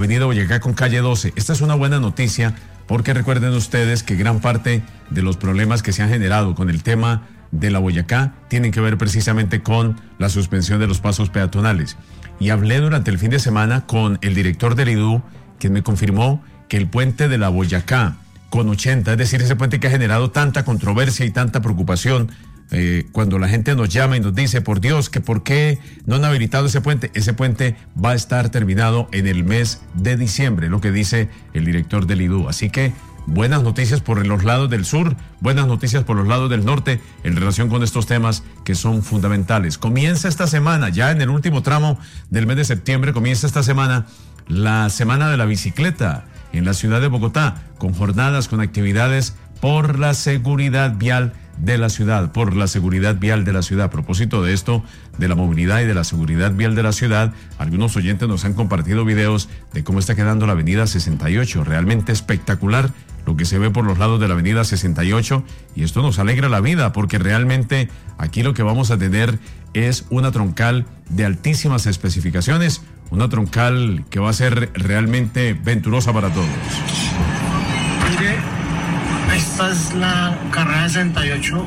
Avenida Boyacá con calle 12. Esta es una buena noticia porque recuerden ustedes que gran parte de los problemas que se han generado con el tema de la Boyacá tienen que ver precisamente con la suspensión de los pasos peatonales. Y hablé durante el fin de semana con el director del IDU, quien me confirmó que el puente de la Boyacá con 80, es decir, ese puente que ha generado tanta controversia y tanta preocupación, cuando la gente nos llama y nos dice, por Dios, que por qué no han habilitado ese puente va a estar terminado en el mes de diciembre, lo que dice el director del IDU. Así que buenas noticias por los lados del sur, buenas noticias por los lados del norte en relación con estos temas que son fundamentales. Comienza esta semana, ya en el último tramo del mes de septiembre, comienza esta semana la Semana de la Bicicleta en la ciudad de Bogotá, con jornadas, con actividades por la seguridad vial de la ciudad, por la seguridad vial de la ciudad. A propósito de esto, de la movilidad y de la seguridad vial de la ciudad, algunos oyentes nos han compartido videos de cómo está quedando la avenida 68, realmente espectacular lo que se ve por los lados de la avenida 68, y esto nos alegra la vida porque realmente aquí lo que vamos a tener es una troncal de altísimas especificaciones, una troncal que va a ser realmente venturosa para todos. Mire, esta es la carrera 68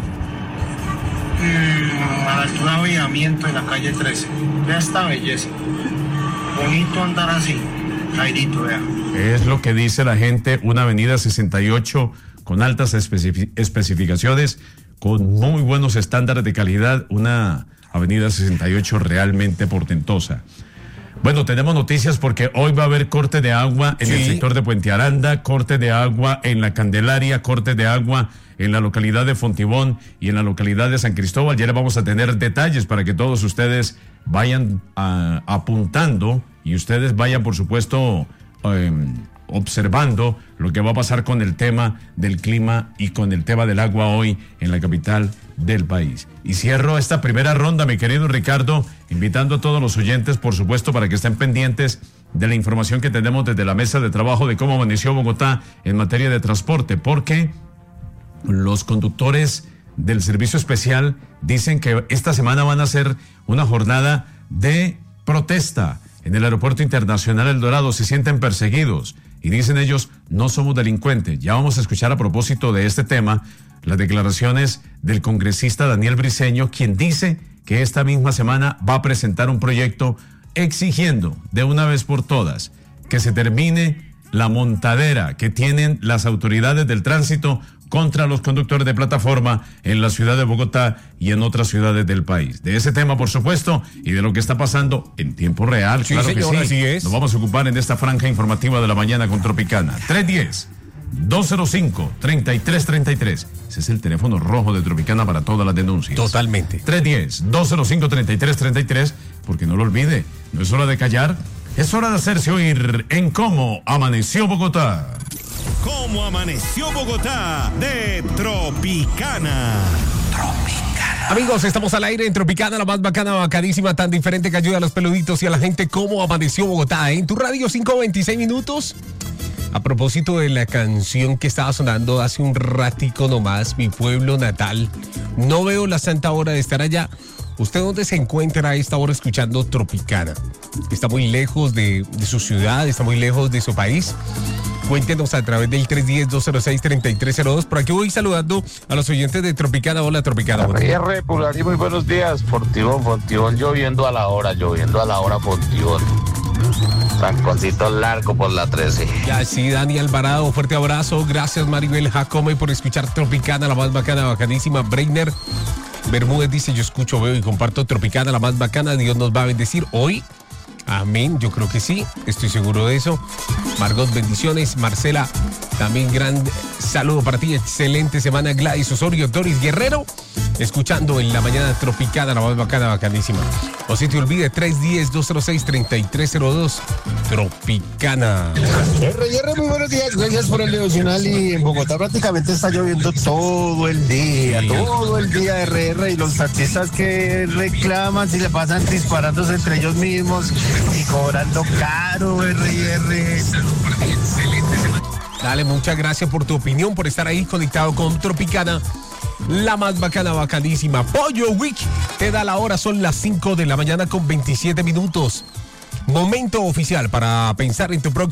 a la altura de Avivamiento de la calle 13. Vea esta belleza. Bonito andar así. Jairito, vea. Es lo que dice la gente, una avenida 68 con altas especificaciones, con muy buenos estándares de calidad, una avenida 68 realmente portentosa. Bueno, tenemos noticias porque hoy va a haber corte de agua en el sector de Puente Aranda, corte de agua en la Candelaria, corte de agua en la localidad de Fontibón y en la localidad de San Cristóbal. Ya le vamos a tener detalles para que todos ustedes vayan apuntando y ustedes vayan, por supuesto, observando lo que va a pasar con el tema del clima y con el tema del agua hoy en la capital del país. Y cierro esta primera ronda, mi querido Ricardo, invitando a todos los oyentes, por supuesto, para que estén pendientes de la información que tenemos desde la mesa de trabajo de cómo amaneció Bogotá en materia de transporte, porque los conductores del servicio especial dicen que esta semana van a hacer una jornada de protesta en el aeropuerto internacional El Dorado. Se sienten perseguidos y dicen ellos, no somos delincuentes. Ya vamos a escuchar a propósito de este tema las declaraciones del congresista Daniel Briceño, quien dice que esta misma semana va a presentar un proyecto exigiendo de una vez por todas que se termine la montadera que tienen las autoridades del tránsito contra los conductores de plataforma en la ciudad de Bogotá y en otras ciudades del país. De ese tema, por supuesto, y de lo que está pasando en tiempo real, sí, claro señor, que sí. Así es. Nos vamos a ocupar en esta franja informativa de la mañana con Tropicana. 310-205-3333. Ese es el teléfono rojo de Tropicana para todas las denuncias. Totalmente. 310-205-3333, porque no lo olvide, no es hora de callar, es hora de hacerse oír en Cómo Amaneció Bogotá. ¿Cómo amaneció Bogotá? De Tropicana. Amigos, estamos al aire en Tropicana, la más bacana, bacadísima, tan diferente que ayuda a los peluditos y a la gente. ¿Cómo amaneció Bogotá? En tu radio 5:26 minutos. A propósito de la canción que estaba sonando hace un ratico nomás, Mi Pueblo Natal. No veo la santa hora de estar allá. ¿Usted dónde se encuentra a esta hora escuchando Tropicana? ¿Está muy lejos de su ciudad? ¿Está muy lejos de su país? Cuéntenos a través del 310-206-3302. Por aquí voy saludando a los oyentes de Tropicana. Hola, Tropicana. R. Pulgar y muy buenos días. Fontibón, lloviendo a la hora, Fontibón. Tranconcito largo por la 13. Ya, sí, Dani Alvarado, fuerte abrazo. Gracias, Maribel Jacome, por escuchar Tropicana, la más bacana, bacanísima. Breiner Bermúdez dice, yo escucho, veo y comparto Tropicana, la más bacana. Dios nos va a bendecir hoy. Amén, yo creo que sí, estoy seguro de eso. Margot, bendiciones. Marcela, también gran saludo para ti. Excelente semana. Gladys Osorio, Doris Guerrero, escuchando en la mañana Tropicana, la más bacana, bacanísima. O si te olvide, 310-206-3302. Tropicana. R, muy buenos días. Gracias por el devocional. Y en Bogotá prácticamente está lloviendo todo el día, RR. Y los taxistas que reclaman si le pasan disparándose entre ellos mismos y cobrando caro, RR. Dale, muchas gracias por tu opinión, por estar ahí conectado con Tropicana, la más bacana, bacanísima. Pollo Week te da la hora, son las 5 de la mañana con 27 minutos. Momento oficial para pensar en tu próximo